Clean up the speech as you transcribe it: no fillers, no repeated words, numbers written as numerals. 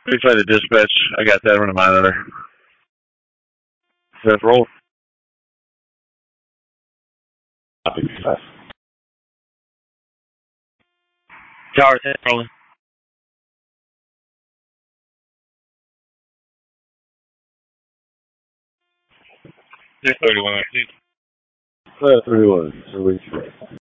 We play the dispatch. I got that one in my letter. Let's roll. Copy. Tower 10 rolling. 31. 31. So we